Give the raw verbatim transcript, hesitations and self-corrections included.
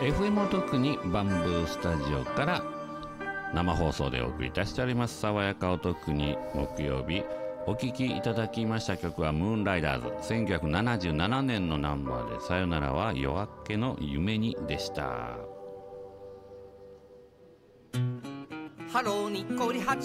エフエム を特にバンブースタジオから生放送でお送りいたしております。爽やかお特に木曜日、お聴きいただきました曲はムーンライダーズ、せんきゅうひゃくななじゅうななねんのナンバーでさよならは夜明けの夢にでした。 ハローにっこりはち